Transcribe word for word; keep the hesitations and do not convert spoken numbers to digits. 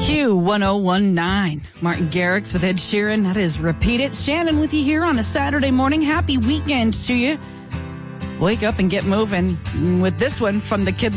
Q one oh one nine. Martin Garrix with Ed Sheeran. That is Repeat It. Shannon with you here on a Saturday morning. Happy weekend to you. Wake up and get moving with this one from the Kid